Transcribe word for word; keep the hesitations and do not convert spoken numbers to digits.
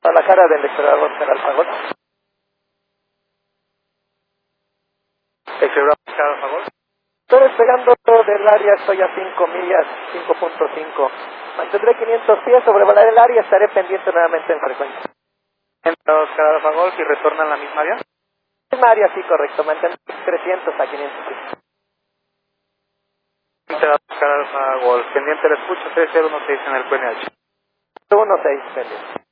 A la cara del explorador Oscar Alfa Golf. Explorador Oscar Alfa Golf. Estoy despegando del área, estoy a cinco millas, cinco punto cinco. Mantendré quinientos pies, sobrevolaré el área, estaré pendiente nuevamente en frecuencia. Entra Oscar Alfa Golf y retorna a la misma área. Misma área, sí, correcto, mantendré trescientos a quinientos pies. Entra Oscar Alfa Golf, pendiente del escucho tres cero uno seis en el P N H. uno seis, pendiente.